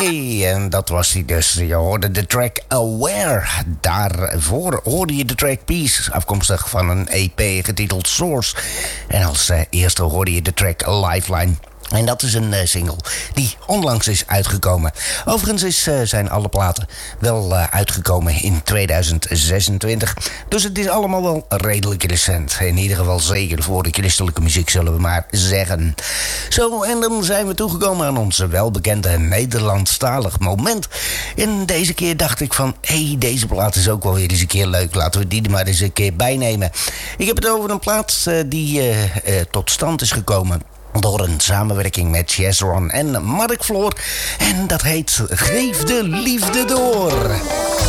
En dat was hij dus. Je hoorde de track Aware. Daarvoor hoorde je de track Peace, afkomstig van een EP getiteld Source. En als eerste hoorde je de track Lifeline. En dat is een single die onlangs is uitgekomen. Overigens zijn alle platen wel uitgekomen in 2026. Dus het is allemaal wel redelijk recent. In ieder geval zeker voor de christelijke muziek, zullen we maar zeggen. Zo, en dan zijn we toegekomen aan ons welbekende Nederlandstalig moment. En deze keer dacht ik van, deze plaat is ook wel weer eens een keer leuk. Laten we die er maar eens een keer bijnemen. Ik heb het over een plaat die tot stand is gekomen door een samenwerking met Chesron en Mark Floor. En dat heet Geef de Liefde Door.